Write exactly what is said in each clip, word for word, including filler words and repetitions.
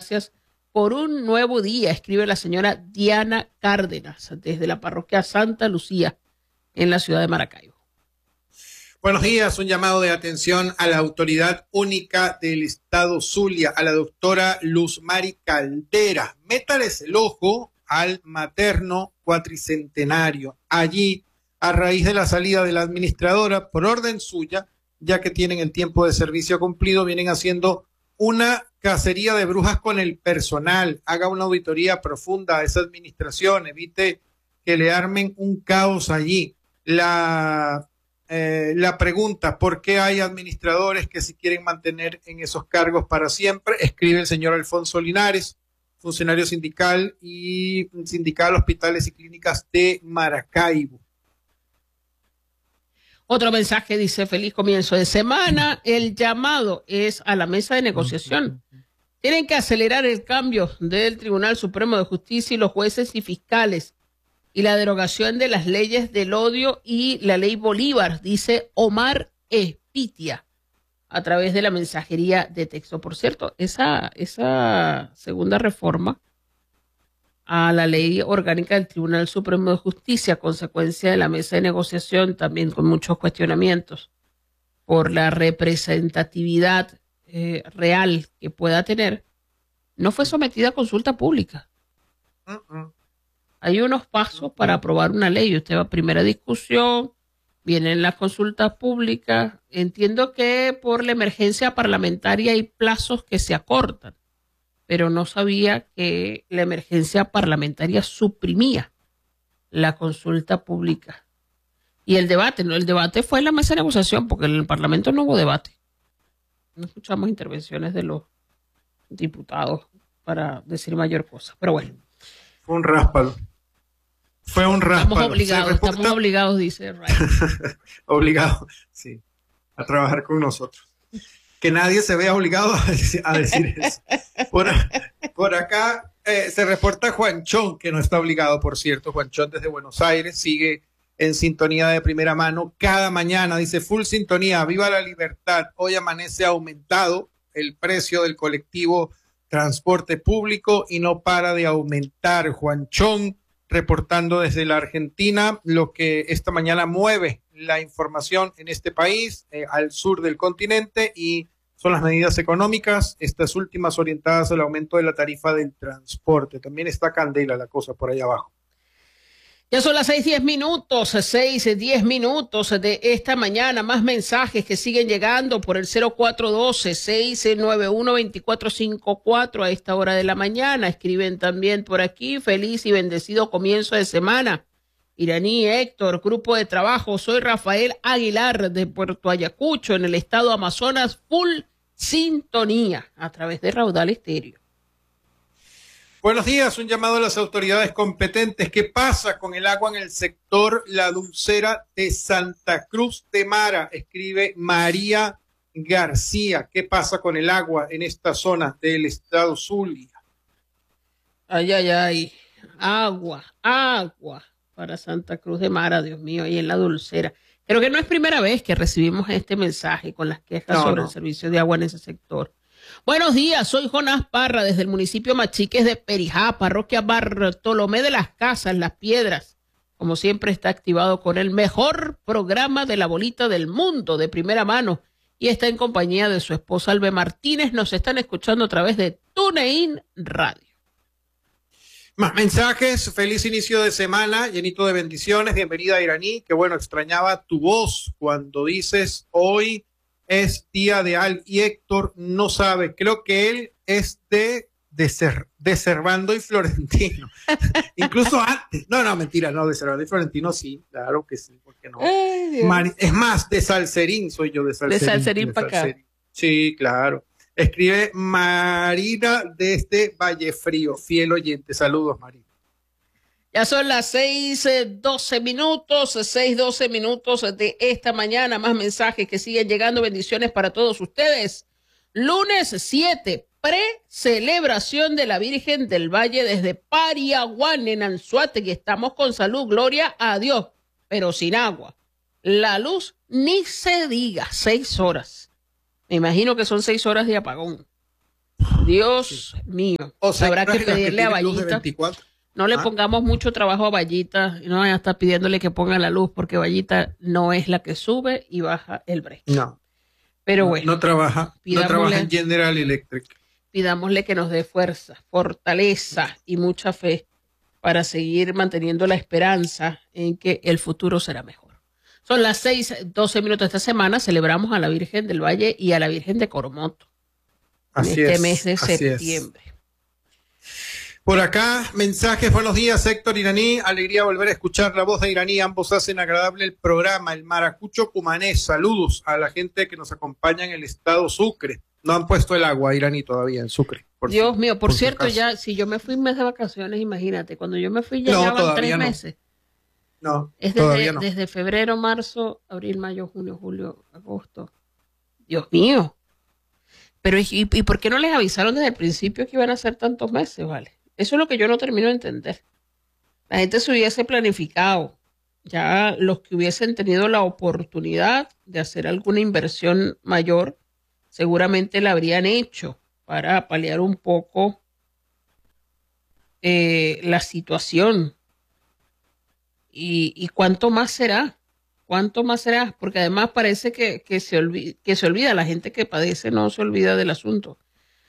gracias por un nuevo día, escribe la señora Diana Cárdenas desde la parroquia Santa Lucía en la ciudad de Maracaibo. Buenos días, un llamado de atención a la autoridad única del estado Zulia, a la doctora Luz Mari Caldera. Métales el ojo al materno cuatricentenario. Allí, a raíz de la salida de la administradora, por orden suya, ya que tienen el tiempo de servicio cumplido, vienen haciendo una cacería de brujas con el personal. Haga una auditoría profunda a esa administración, evite que le armen un caos allí. La... Eh, la pregunta, ¿por qué hay administradores que se quieren mantener en esos cargos para siempre? Escribe el señor Alfonso Linares, funcionario sindical y sindical Hospitales y Clínicas de Maracaibo. Otro mensaje dice, feliz comienzo de semana. El llamado es a la mesa de negociación. Tienen que acelerar el cambio del Tribunal Supremo de Justicia y los jueces y fiscales, y la derogación de las leyes del odio y la ley Bolívar, dice Omar Espitia, a través de la mensajería de texto. Por cierto, esa, esa segunda reforma a la ley orgánica del Tribunal Supremo de Justicia, consecuencia de la mesa de negociación, también con muchos cuestionamientos por la representatividad eh, real que pueda tener, no fue sometida a consulta pública. Uh-uh. Hay unos pasos para aprobar una ley. Usted va a primera discusión, vienen las consultas públicas. Entiendo que por la emergencia parlamentaria hay plazos que se acortan, pero no sabía que la emergencia parlamentaria suprimía la consulta pública. Y el debate, ¿no? El debate fue en la mesa de negociación, porque en el Parlamento no hubo debate. No escuchamos intervenciones de los diputados para decir mayor cosa, pero bueno. Fue un ráspalo. Fue un ráspalo. Estamos obligados, estamos obligados, dice Ryan. Obligados, sí, a trabajar con nosotros. Que nadie se vea obligado a decir, a decir eso. Por, por acá eh, se reporta Juanchón, que no está obligado, por cierto. Juanchón desde Buenos Aires sigue en sintonía de primera mano cada mañana. Dice, full sintonía, viva la libertad. Hoy amanece aumentado el precio del colectivo transporte público y no para de aumentar. Juanchón reportando desde la Argentina lo que esta mañana mueve la información en este país, eh, al sur del continente, y son las medidas económicas, estas últimas orientadas al aumento de la tarifa del transporte. También está candela la cosa por ahí abajo. Ya son las seis diez minutos, seis diez minutos de esta mañana. Más mensajes que siguen llegando por el cero cuatro uno dos, seis nueve uno, dos cuatro cinco cuatro a esta hora de la mañana. Escriben también por aquí, feliz y bendecido comienzo de semana. Iraní Héctor, grupo de trabajo, soy Rafael Aguilar de Puerto Ayacucho, en el estado Amazonas, full sintonía a través de Raudal Estéreo. Buenos días, un llamado a las autoridades competentes. ¿Qué pasa con el agua en el sector La Dulcera de Santa Cruz de Mara? Escribe María García. ¿Qué pasa con el agua en esta zona del estado Zulia? Ay, ay, ay. Agua, agua para Santa Cruz de Mara, Dios mío, ahí en La Dulcera. Creo que no es primera vez que recibimos este mensaje con las quejas no, sobre no. el servicio de agua en ese sector. Buenos días, soy Jonás Parra desde el municipio Machiques de Perijá, parroquia Bartolomé de las Casas, Las Piedras. Como siempre está activado con el mejor programa de la bolita del mundo de primera mano y está en compañía de su esposa Albe Martínez. Nos están escuchando a través de TuneIn Radio. Más mensajes, feliz inicio de semana, llenito de bendiciones, bienvenida Iraní, que bueno, extrañaba tu voz cuando dices hoy es día de Al y Héctor no sabe, creo que él es de, de, Cer, de Servando y Florentino, incluso antes, no, no, mentira, no, de Servando y Florentino sí, claro que sí, porque no, Mari, es más, de Salserín soy yo, de Salserín. De Salserín para acá. Sí, claro. Escribe Marina desde Vallefrío, fiel oyente. Saludos, Marina. Ya son las seis doce minutos, seis doce minutos de esta mañana. Más mensajes que siguen llegando. Bendiciones para todos ustedes. Lunes siete, pre-celebración de la Virgen del Valle desde Pariaguán, en Anzoátegui. Estamos con salud, gloria a Dios, pero sin agua. La luz ni se diga, seis horas. Me imagino que son seis horas de apagón. Dios sí. mío. O sea, habrá que pedirle que a Vallita. No le ¿Ah? pongamos mucho trabajo a Vallita. No vayan a estar pidiéndole que ponga la luz porque Vallita no es la que sube y baja el break. No. Pero no, bueno. No trabaja, no trabaja en General Electric. Pidámosle que nos dé fuerza, fortaleza y mucha fe para seguir manteniendo la esperanza en que el futuro será mejor. Son las seis, doce minutos de esta semana. Celebramos a la Virgen del Valle y a la Virgen de Coromoto. Así en este es, mes de así septiembre. Es. Por acá, mensajes, buenos días, Héctor Iraní, alegría volver a escuchar la voz de Iraní, ambos hacen agradable el programa, el Maracucho Cumanés, saludos a la gente que nos acompaña en el estado Sucre, no han puesto el agua, Iraní, todavía en Sucre. Por Dios si, mío, por, por cierto, ya, si yo me fui un mes de vacaciones, imagínate, cuando yo me fui ya no, llevaban tres no. meses. No, es desde, todavía no. Desde febrero, marzo, abril, mayo, junio, julio, agosto. Dios mío. Pero, ¿y, y por qué no les avisaron desde el principio que iban a ser tantos meses, vale? Eso es lo que yo no termino de entender. La gente se hubiese planificado. Ya los que hubiesen tenido la oportunidad de hacer alguna inversión mayor, seguramente la habrían hecho para paliar un poco eh, la situación. Y, ¿Y cuánto más será? ¿Cuánto más será? Porque además parece que, que, se olvida, que se olvida. La gente que padece no se olvida del asunto.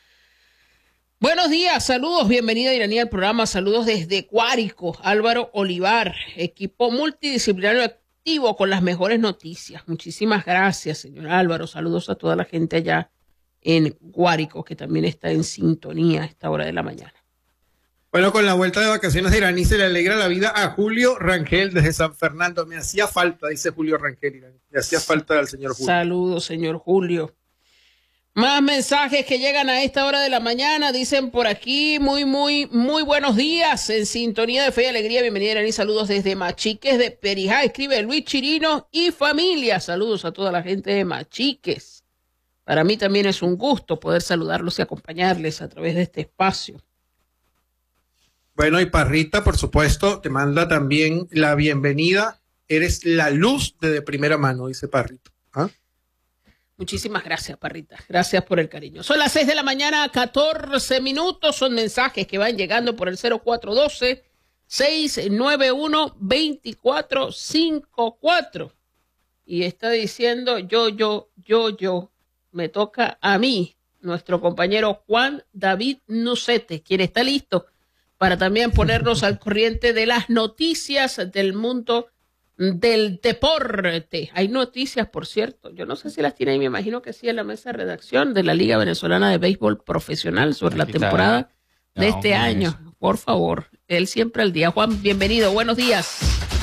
Buenos días, saludos, bienvenida Iraní al programa, saludos desde Guárico, Álvaro Olivar, equipo multidisciplinario activo con las mejores noticias. Muchísimas gracias, señor Álvaro, saludos a toda la gente allá en Guárico, que también está en sintonía a esta hora de la mañana. Bueno, con la vuelta de vacaciones de Iraní se le alegra la vida a Julio Rangel desde San Fernando. Me hacía falta, dice Julio Rangel, Iraní. Me hacía falta al señor Julio. Saludos, señor Julio. Más mensajes que llegan a esta hora de la mañana, dicen por aquí, muy, muy, muy buenos días, en sintonía de fe y alegría, bienvenida Iraní, saludos desde Machiques de Perijá, escribe Luis Chirino y familia, saludos a toda la gente de Machiques. Para mí también es un gusto poder saludarlos y acompañarles a través de este espacio. Bueno, y Parrita, por supuesto, te manda también la bienvenida, eres la luz de, de primera mano, dice Parrita. ¿Ah? Muchísimas gracias, Parrita. Gracias por el cariño. Son las seis de la mañana, catorce minutos. Son mensajes que van llegando por el cero cuatro uno dos, seis nueve uno, dos cuatro cinco cuatro. Y está diciendo yo, yo, yo, yo. Me toca a mí, nuestro compañero Juan David Nucete, quien está listo para también ponernos al corriente de las noticias del mundo del deporte. Hay noticias, por cierto, yo no sé si las tiene ahí, me imagino que sí, en la mesa de redacción de la Liga Venezolana de Béisbol Profesional sobre la temporada no, de este año. Eso. Por favor, él siempre al día. Juan, bienvenido, buenos días.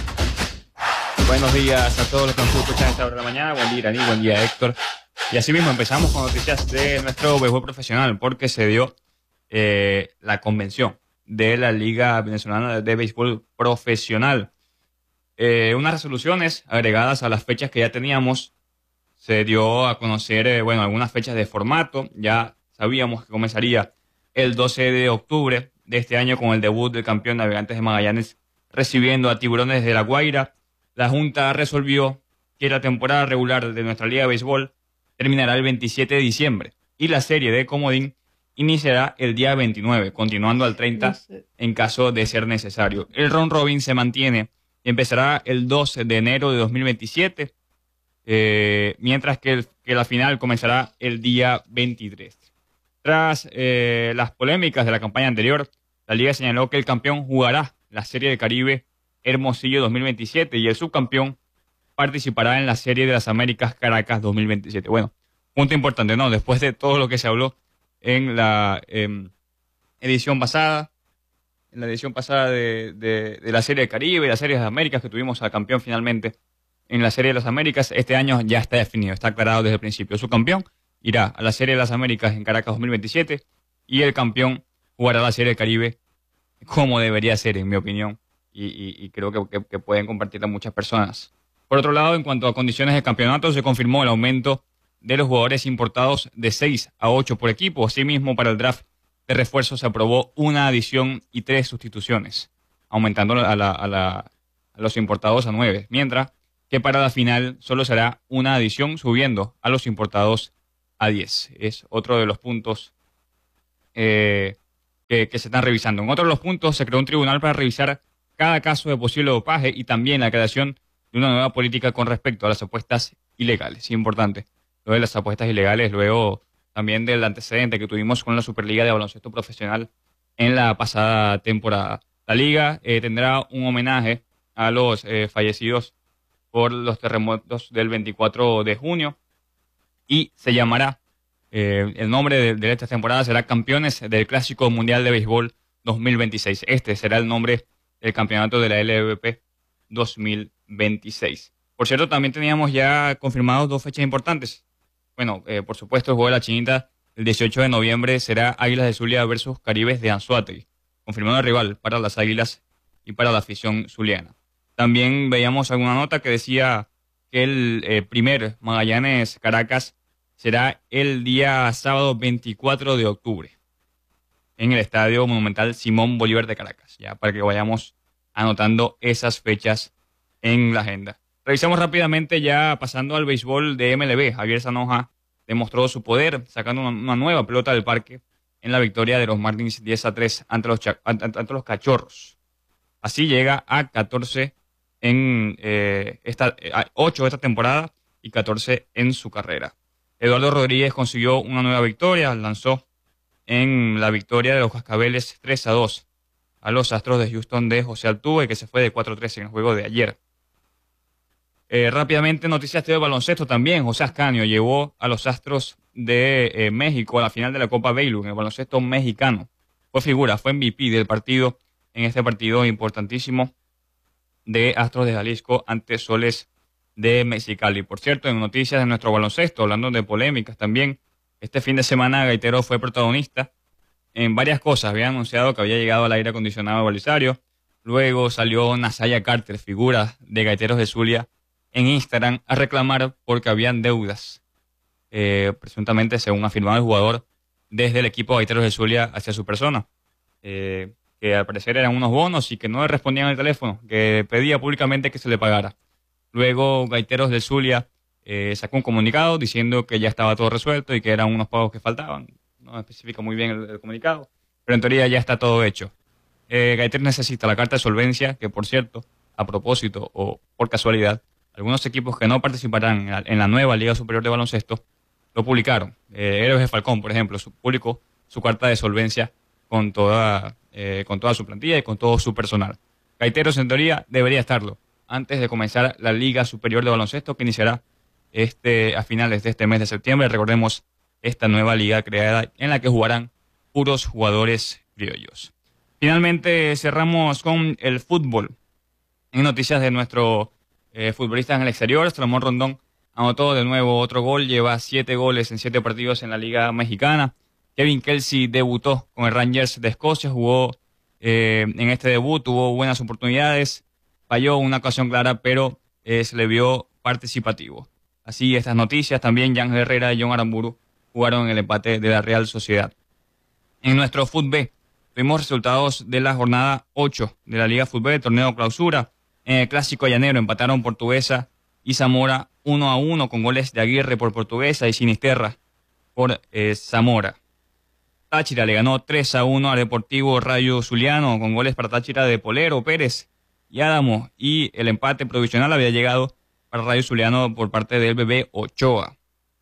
Buenos días a todos los que nos escuchan a esta hora de la mañana. Buen día, Iraní, buen día, Héctor. Y así mismo empezamos con noticias de nuestro béisbol profesional, porque se dio eh, la convención de la Liga Venezolana de Béisbol Profesional. Eh, unas resoluciones agregadas a las fechas que ya teníamos. Se dio a conocer, eh, bueno, algunas fechas de formato. Ya sabíamos que comenzaría el doce de octubre de este año con el debut del campeón Navegantes de Magallanes recibiendo a Tiburones de La Guaira. La Junta resolvió que la temporada regular de nuestra Liga de Béisbol terminará el veintisiete de diciembre y la serie de comodín iniciará el día veintinueve, continuando al treinta en caso de ser necesario. El round robin se mantiene. Empezará el doce de enero de dos mil veintisiete, eh, mientras que, el, que la final comenzará el día veintitrés. Tras eh, las polémicas de la campaña anterior, la Liga señaló que el campeón jugará la Serie del Caribe Hermosillo dos mil veintisiete y el subcampeón participará en la Serie de las Américas Caracas dos mil veintisiete. Bueno, punto importante, ¿no? Después de todo lo que se habló en la eh, edición pasada, en la edición pasada de, de, de la Serie del Caribe y la Serie de las Américas, que tuvimos al campeón finalmente en la Serie de las Américas, este año ya está definido, está aclarado desde el principio. Su campeón irá a la Serie de las Américas en Caracas dos mil veintisiete y el campeón jugará la Serie del Caribe como debería ser, en mi opinión, y, y, y creo que, que, que pueden compartirla muchas personas. Por otro lado, en cuanto a condiciones de campeonato, se confirmó el aumento de los jugadores importados de seis a ocho por equipo. Asimismo, para el draft de refuerzos se aprobó una adición y tres sustituciones, aumentando a, la, a, la, a los importados a nueve, mientras que para la final solo será una adición, subiendo a los importados a diez. Es otro de los puntos eh, que, que se están revisando. En otro de los puntos, se creó un tribunal para revisar cada caso de posible dopaje y también la creación de una nueva política con respecto a las apuestas ilegales. Importante, lo de las apuestas ilegales, luego también del antecedente que tuvimos con la Superliga de Baloncesto Profesional en la pasada temporada. La liga eh, tendrá un homenaje a los eh, fallecidos por los terremotos del veinticuatro de junio y se llamará, eh, el nombre de, de esta temporada será Campeones del Clásico Mundial de Béisbol dos mil veintiséis. Este será el nombre del campeonato de la L V P dos mil veintiséis. Por cierto, también teníamos ya confirmados dos fechas importantes. Bueno, eh, por supuesto, el juego de la Chinita, el dieciocho de noviembre, será Águilas de Zulia versus Caribes de Anzoátegui, confirmado el rival para las Águilas y para la afición zuliana. También veíamos alguna nota que decía que el eh, primer Magallanes Caracas será el día sábado veinticuatro de octubre en el Estadio Monumental Simón Bolívar de Caracas, ya para que vayamos anotando esas fechas en la agenda. Revisamos rápidamente, ya pasando al béisbol de M L B. Javier Zanoja demostró su poder sacando una, una nueva pelota del parque en la victoria de los Marlins diez a tres ante los, ante, ante los Cachorros. Así llega a catorce en eh, esta, a ocho esta temporada y catorce en su carrera. Eduardo Rodríguez consiguió una nueva victoria, lanzó en la victoria de los Cascabeles tres a dos a los Astros de Houston de José Altuve, que se fue de cuatro a tres en el juego de ayer. Eh, rápidamente, noticias de baloncesto también. José Ascanio llevó a los Astros de eh, México a la final de la Copa Baylor en el baloncesto mexicano. Fue figura, fue M V P del partido, en este partido importantísimo de Astros de Jalisco ante Soles de Mexicali. Por cierto, en noticias de nuestro baloncesto, hablando de polémicas también, este fin de semana Gaitero fue protagonista en varias cosas. Había anunciado que había llegado al aire acondicionado de Belisario. Luego salió Nasaya Carter, figura de Gaiteros de Zulia, en Instagram a reclamar porque habían deudas, eh, presuntamente, según afirmaba el jugador, desde el equipo de Gaiteros de Zulia hacia su persona, eh, que al parecer eran unos bonos y que no le respondían al teléfono, que pedía públicamente que se le pagara. Luego Gaiteros de Zulia eh, sacó un comunicado diciendo que ya estaba todo resuelto y que eran unos pagos que faltaban. No especifica muy bien el, el comunicado, pero en teoría ya está todo hecho. Eh, Gaiteros necesita la carta de solvencia, que por cierto, a propósito o por casualidad, algunos equipos que no participarán en la, en la nueva Liga Superior de Baloncesto lo publicaron. Eh, Héroes de Falcón, por ejemplo, su, publicó su carta de solvencia con toda, eh, con toda su plantilla y con todo su personal. Gaiteros, en teoría, debería estarlo antes de comenzar la Liga Superior de Baloncesto, que iniciará este, a finales de este mes de septiembre. Recordemos esta nueva liga creada en la que jugarán puros jugadores criollos. Finalmente cerramos con el fútbol. En noticias de nuestro Eh, futbolistas en el exterior, Salomón Rondón anotó de nuevo otro gol, lleva siete goles en siete partidos en la Liga Mexicana. Kevin Kelsey debutó con el Rangers de Escocia, jugó eh, en este debut, tuvo buenas oportunidades, falló una ocasión clara, pero eh, se le vio participativo. Así, estas noticias, también Jan Herrera y John Aramburu jugaron en el empate de la Real Sociedad. En nuestro fútbol, tuvimos resultados de la jornada ocho de la Liga Fútbol, el torneo clausura. En el Clásico Llanero empataron Portuguesa y Zamora uno a uno con goles de Aguirre por Portuguesa y Sinisterra por eh, Zamora. Táchira le ganó tres a uno al Deportivo Rayo Zuliano con goles para Táchira de Polero, Pérez y Álamo, y el empate provisional había llegado para Rayo Zuliano por parte del Bebé Ochoa.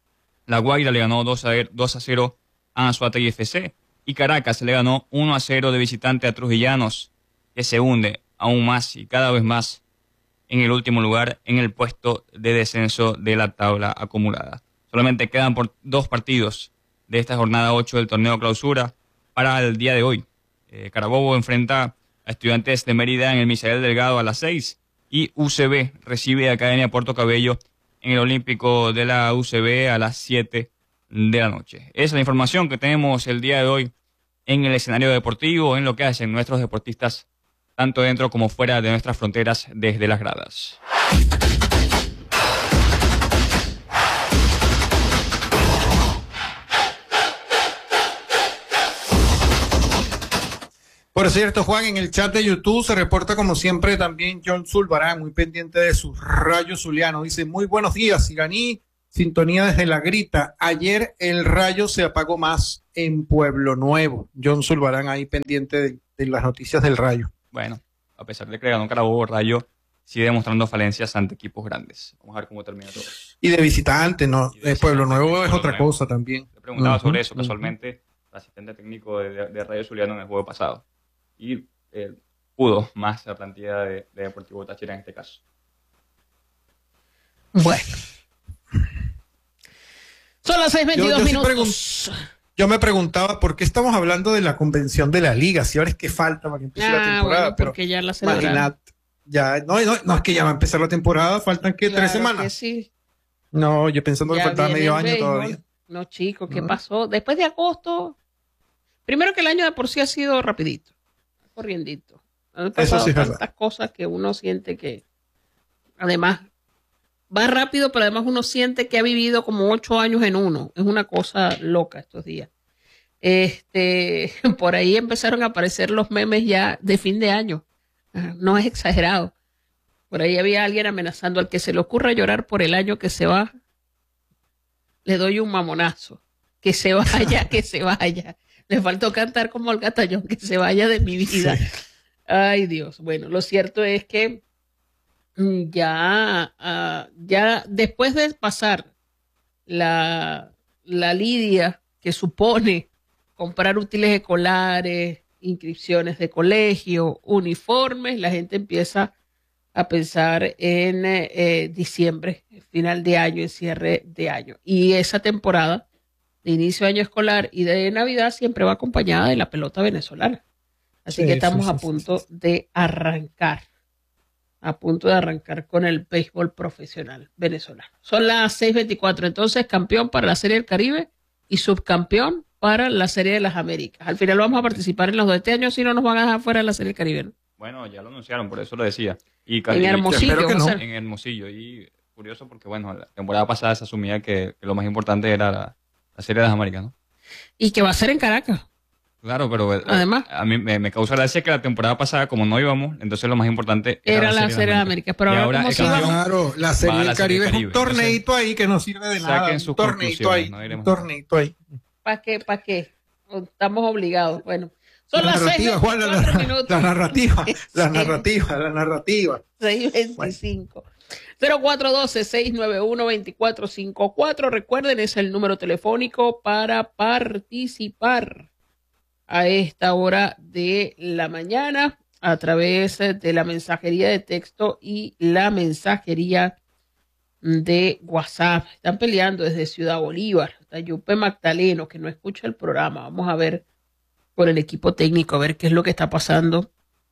La Guaira le ganó dos a cero a Anzoátegui F C y Caracas le ganó uno a cero de visitante a Trujillanos, que se hunde aún más y cada vez más en el último lugar en el puesto de descenso de la tabla acumulada. Solamente quedan por dos partidos de esta jornada ocho del torneo clausura para el día de hoy. Eh, Carabobo enfrenta a Estudiantes de Mérida en el Misael Delgado a las seis y U C B recibe a Academia Puerto Cabello en el Olímpico de la U C B a las siete de la noche. Esa es la información que tenemos el día de hoy en el escenario deportivo, en lo que hacen nuestros deportistas tanto dentro como fuera de nuestras fronteras desde las gradas. Por cierto, Juan, en el chat de YouTube se reporta como siempre también John Zulbarán, muy pendiente de sus rayos zulianos. Dice, muy buenos días, Iraní. Sintonía desde La Grita. Ayer el rayo se apagó más en Pueblo Nuevo. John Zulbarán ahí pendiente de, de las noticias del rayo. Bueno, a pesar de que ganó Carabobo, Rayo sigue demostrando falencias ante equipos grandes. Vamos a ver cómo termina todo. Y de visitante, ¿no? Y de Eh, Pueblo visitante, Nuevo es Pueblo otra Nuevo. cosa también. Le preguntaba Ujú, sobre eso ujú. casualmente el asistente técnico de, de, de Rayo Zuliano en el juego pasado. Y eh, pudo más la plantilla de, de Deportivo Táchira en este caso. Bueno. Son las seis veintidós Yo- yo sí minutos. Yo me preguntaba por qué estamos hablando de la convención de la liga, si ahora es que falta para que empiece la Ah, temporada. bueno, porque ya la celebraron. imagínate, ya, no, no, no es que ya va a empezar la temporada, faltan que Claro tres que semanas. sí. No, yo pensando que Ya faltaba viene medio el año béisbol. todavía. No, chicos, ¿qué No. pasó? Después de agosto, primero que el año de por sí ha sido rapidito, corriendito. Han pasado sí es verdad. tantas cosas que uno siente que, además, va rápido, pero además uno siente que ha vivido como ocho años en uno. Es una cosa loca estos días. Este, por ahí empezaron a aparecer los memes ya de fin de año. Ah, no es exagerado. Por ahí había alguien amenazando al que se le ocurra llorar por el año que se va. Le doy un mamonazo. Que se vaya, que se vaya. Le faltó cantar como el gatallón, que se vaya de mi vida. Sí. Ay, Dios. Bueno, lo cierto es que mm, ya, ah, ya después de pasar la, la lidia que supone comprar útiles escolares, inscripciones de colegio, uniformes, la gente empieza a pensar en eh, eh, diciembre, final de año, en cierre de año. Y esa temporada de inicio de año escolar y de Navidad siempre va acompañada de la pelota venezolana. Así Sí, que estamos sí, sí, a sí, punto sí. de arrancar, a punto de arrancar con el béisbol profesional venezolano. Son las seis veinticuatro, entonces campeón para la Serie del Caribe y subcampeón para la Serie de las Américas. Al final vamos a participar en los dos de este año, si no nos van a dejar fuera de la Serie del Caribe, ¿no? Bueno, ya lo anunciaron, por eso lo decía. Y En Cali- Hermosillo. espero que va a no. ser. En Hermosillo. Y curioso porque, bueno, la temporada pasada se asumía que, que lo más importante era la, la Serie de las Américas, ¿no? Y que va a ser en Caracas. Claro, pero eh, Además. a mí me, me causa gracia que la temporada pasada, como no íbamos, entonces lo más importante Era era, la Serie de las Américas, pero Y ahora ahora como el si vamos- campeón Claro, la va Serie a la del Serie Caribe del es un Caribe. Entonces, torneito ahí que no sirve de nada. saquen Un sus torneito conclusiones, ahí, no un diremos torneito ahí. ¿Para qué? ¿Para qué? Estamos obligados. Bueno, son La las seis narrativa, Juan, la, veinticuatro la- minutos. la narrativa, la Sí. narrativa, la narrativa. seis veinticinco. cero cuatro uno dos, seis nueve uno, dos cuatro cinco cuatro. Recuerden, es el número telefónico para participar a esta hora de la mañana a través de la mensajería de texto y la mensajería de WhatsApp. Están peleando desde Ciudad Bolívar hasta Yupe Magdaleno, que no escucha el programa. Vamos a ver por el equipo técnico, a ver qué es lo que está pasando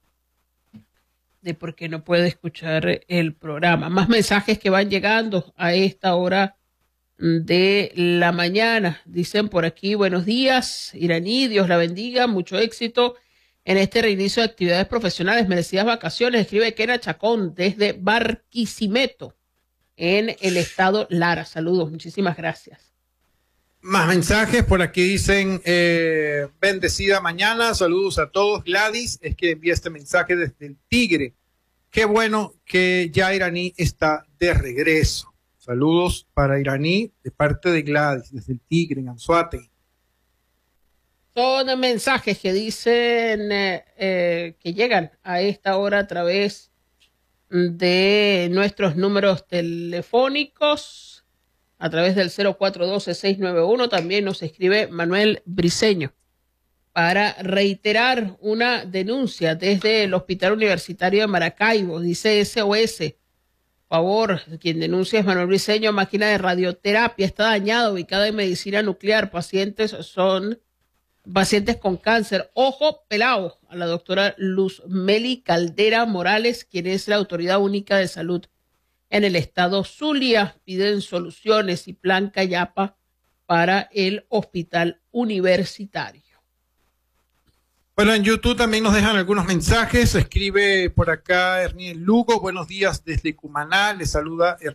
de por qué no puede escuchar el programa. Más mensajes que van llegando a esta hora de la mañana. Dicen por aquí, buenos días, Iraní, Dios la bendiga, mucho éxito en este reinicio de actividades profesionales, merecidas vacaciones. Escribe Kena Chacón desde Barquisimeto, en el estado Lara. Saludos, muchísimas gracias. Más mensajes por aquí dicen, eh, bendecida mañana, saludos a todos. Gladys es que envía este mensaje desde el Tigre. Qué bueno que ya Iraní está de regreso. Saludos para Iraní de parte de Gladys, desde el Tigre, en Anzoátegui. Son mensajes que dicen eh, eh, que llegan a esta hora a través de nuestros números telefónicos, a través del cero cuatro uno dos, seis nueve uno. También nos escribe Manuel Briceño para reiterar una denuncia desde el Hospital Universitario de Maracaibo. Dice S O S, por favor, quien denuncia es Manuel Briceño, máquina de radioterapia está dañada, ubicada en medicina nuclear. Pacientes son pacientes con cáncer. Ojo pelado a la doctora Luz Meli Caldera Morales, quien es la autoridad única de salud en el estado Zulia. Piden soluciones y plan Cayapa para el hospital universitario. Bueno, en YouTube también nos dejan algunos mensajes. Escribe por acá Erniel Lugo. Buenos días desde Cumaná. Le saluda